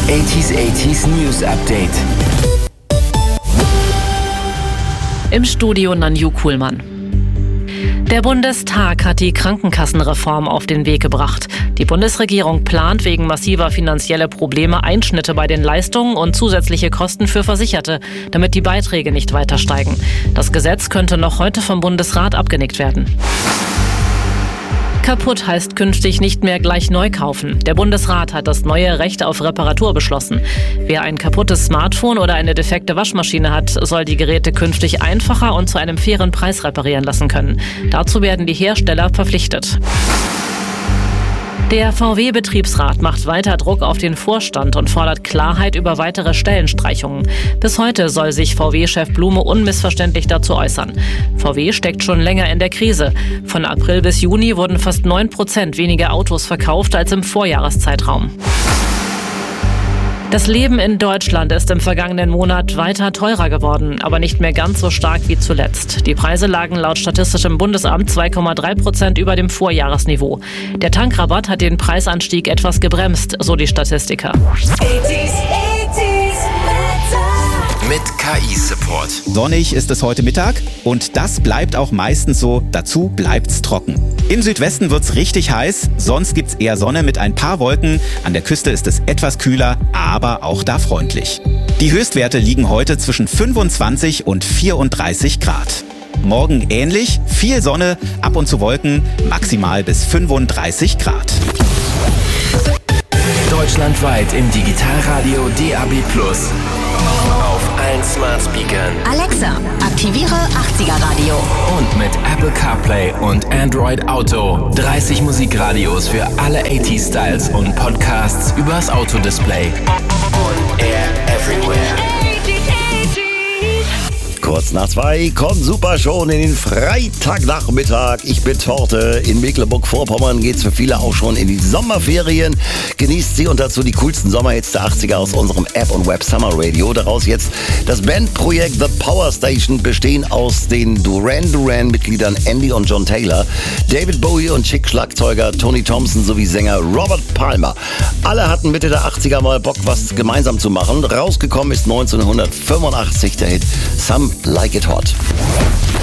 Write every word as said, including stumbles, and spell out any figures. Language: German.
achtziger achtziger News Update. Im Studio Nanju Kuhlmann. Der Bundestag hat die Krankenkassenreform auf den Weg gebracht. Die Bundesregierung plant wegen massiver finanzieller Probleme Einschnitte bei den Leistungen und zusätzliche Kosten für Versicherte, damit die Beiträge nicht weiter steigen. Das Gesetz könnte noch heute vom Bundesrat abgenickt werden. Kaputt heißt künftig nicht mehr gleich neu kaufen. Der Bundesrat hat das neue Recht auf Reparatur beschlossen. Wer ein kaputtes Smartphone oder eine defekte Waschmaschine hat, soll die Geräte künftig einfacher und zu einem fairen Preis reparieren lassen können. Dazu werden die Hersteller verpflichtet. Der V W-Betriebsrat macht weiter Druck auf den Vorstand und fordert Klarheit über weitere Stellenstreichungen. Bis heute soll sich V W-Chef Blume unmissverständlich dazu äußern. V W steckt schon länger in der Krise. Von April bis Juni wurden fast neun Prozent weniger Autos verkauft als im Vorjahreszeitraum. Das Leben in Deutschland ist im vergangenen Monat weiter teurer geworden, aber nicht mehr ganz so stark wie zuletzt. Die Preise lagen laut Statistischem Bundesamt zwei Komma drei Prozent über dem Vorjahresniveau. Der Tankrabatt hat den Preisanstieg etwas gebremst, so die Statistiker. Mit K I-Support. Sonnig ist es heute Mittag und das bleibt auch meistens so. Dazu bleibt's trocken. Im Südwesten wird's richtig heiß, sonst gibt's eher Sonne mit ein paar Wolken. An der Küste ist es etwas kühler, aber auch da freundlich. Die Höchstwerte liegen heute zwischen fünfundzwanzig und vierunddreißig Grad. Morgen ähnlich, viel Sonne, ab und zu Wolken, maximal bis fünfunddreißig Grad. Deutschlandweit im Digitalradio D A B plus. Auf allen Smart Speakern. Alexa, aktiviere achtziger Radio. Und mit Apple CarPlay und Android Auto. dreißig Musikradios für alle achtziger Styles und Podcasts übers Autodisplay. On air everywhere. Kurz nach zwei kommt super schon in den Freitagnachmittag. Ich bin Torte. In Mecklenburg-Vorpommern geht's für viele auch schon in die Sommerferien. Genießt sie und dazu die coolsten Sommerhits der achtziger aus unserem App und Web Summer Radio. Daraus jetzt das Bandprojekt The Power Station, bestehen aus den Duran Duran-Mitgliedern Andy und John Taylor, David Bowie und Chick-Schlagzeuger Tony Thompson sowie Sänger Robert Palmer. Alle hatten Mitte der achtziger mal Bock, was gemeinsam zu machen. Rausgekommen ist neunzehnhundertfünfundachtzig der Hit Some Like It Hot.